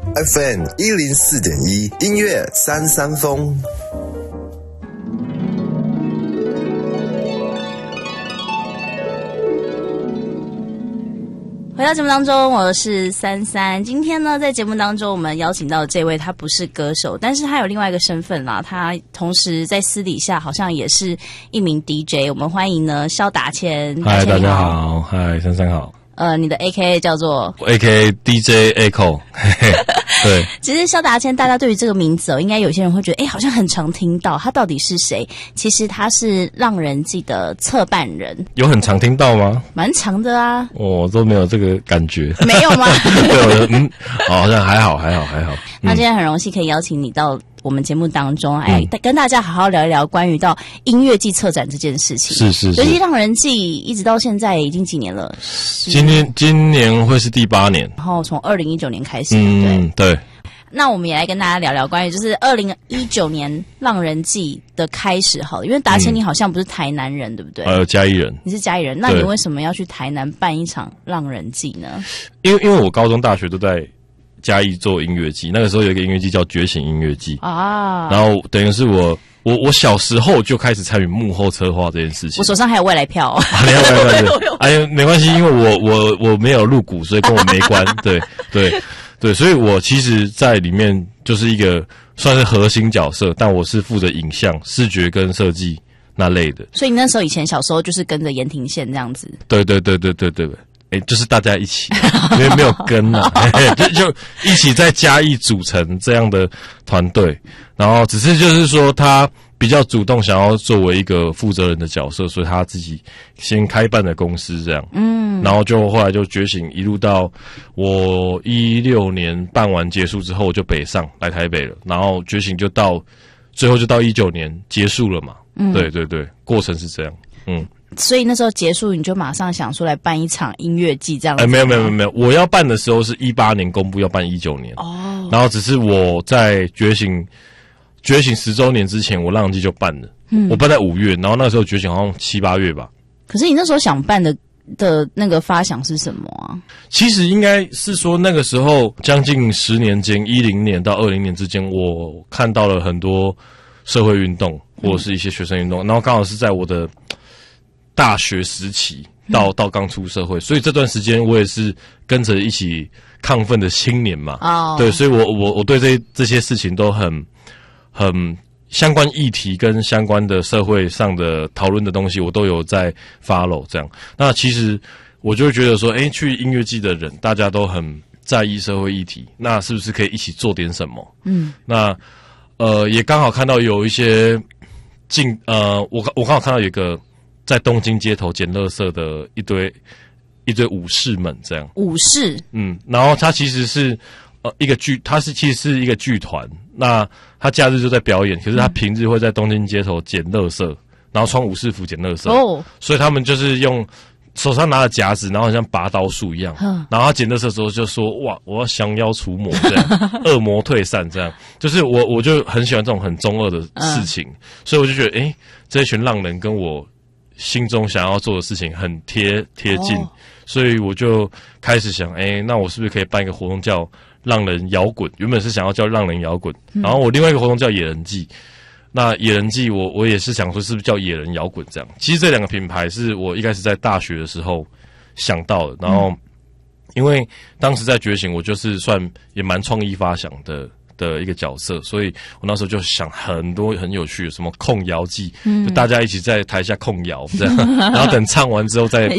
FM 104.1音乐三三风。 回到节目当中，我是33。今天呢，在节目当中，我们邀请到的这位，他不是歌手，但是他有另外一个身份啦。他同时在私底下好像也是一名 DJ。我们欢迎呢萧达谦。 嗨，大家好。嗨，33好。 你的 AKA 叫做 AKA DJ Echo 对， 其实萧达谦大家对于这个名字应该有些人会觉得好像很常听到，他到底是谁？其实他是浪人记的策办人。 有很常听到吗？蛮长的啊。 我都没有这个感觉。 没有吗？ 对，好像还好。 那今天很荣幸可以邀请你到我们节目当中，跟大家好好聊一聊关于到音乐季策展这件事情。是。尤其浪人季一直到现在已经几年了？ 今年会是第8年， 然后从2019年开始。 对。 那我们也来跟大家聊聊关于就是2019年浪人季的开始好了，因为达谦你好像不是台南人，对不对？ 嘉义人。 你是嘉义人，那你为什么要去台南办一场浪人季呢？ 因为我高中大学都在嘉义做音乐季，那个时候有一个音乐季叫觉醒音乐季啊，然后等于是我小时候就开始参与幕后策划这件事情。 我手上还有未来票哦。 没关系，因为我没有入股，所以跟我没关。对，所以我其实在里面就是一个算是核心角色，但我是负责影像、视觉跟设计那类的。 所以你那时候以前小时候就是跟着言庭宪这样子。 对。就是大家一起，因为没有跟啊，就一起在嘉义组成这样的团队，然后只是就是说他比较主动想要作为一个负责人的角色，所以他自己先开办的公司这样，然后就后来就觉醒，一路到我16年办完结束之后，我就北上来台北了，然后觉醒就到最后就到19年结束了嘛，对，过程是这样， 所以那时候结束，你就马上想出来办一场音乐季这样子。 没有，我要办的时候是18年公布要办19年哦，然后只是我在觉醒10周年之前，我浪人季就办了，我办在5月，然后那时候觉醒好像7、8月吧。 可是你那时候想办的那个发想是什么啊？ 其实应该是说那个时候将近10年间，10年到20年之间，我看到了很多社会运动或者是一些学生运动，然后刚好是在我的大学时期到刚出社会，所以这段时间我也是跟着一起亢奋的青年嘛。对，所以我对这些事情都很相关议题跟相关的社会上的讨论的东西，我都有在 follow 这样。那其实我就会觉得说，去音乐季的人大家都很在意社会议题，那是不是可以一起做点什么？那也刚好看到有一些我刚好看到有一个在东京街头捡垃圾的一堆武士们这样。武士？然后他其实是他其实是一个剧团，那他假日就在表演，可是他平日会在东京街头捡垃圾，然后穿武士服捡垃圾。所以他们就是用手上拿着夹子，然后好像拔刀术一样，然后他捡垃圾的时候就说：“哇，我要降妖除魔，这样恶魔退散。”这样就是我就很喜欢这种很中二的事情，所以我就觉得，这一群浪人跟我心中想要做的事情很贴近，所以我就开始想，那我是不是可以办一个活动叫浪人摇滚？原本是想要叫浪人摇滚，然后我另外一个活动叫野人季。那野人季我也是想说，是不是叫野人摇滚这样？其实这两个品牌是我一开始在大学的时候想到的，然后因为当时在觉醒，我就是算也蛮创意发想的一个角色，所以我那时候就想很多很有趣的，什么控摇季，就大家一起在台下控摇这样，然后等唱完之后再